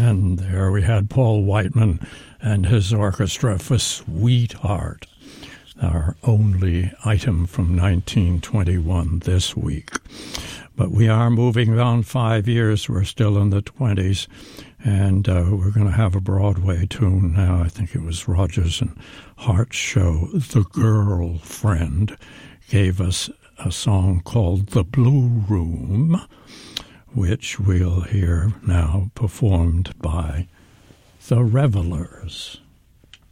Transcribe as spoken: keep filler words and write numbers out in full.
And there we had Paul Whiteman and his orchestra for Sweetheart, our only item from nineteen twenty-one this week. But we are moving on five years. We're still in the twenties, and uh, we're going to have a Broadway tune now. I think it was Rodgers and Hart's show. The Girlfriend gave us a song called The Blue Room, which we'll hear now performed by the Revelers.